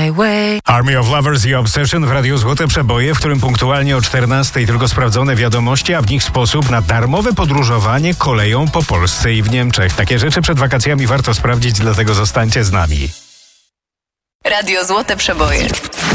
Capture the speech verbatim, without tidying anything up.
my way. Army of Lovers i Obsession w Radiu Złote Przeboje, w którym punktualnie o czternastej tylko sprawdzone wiadomości, a w nich sposób na darmowe podróżowanie koleją po Polsce i w Niemczech. Takie rzeczy przed wakacjami warto sprawdzić, dlatego zostańcie z nami. Radio Złote Przeboje.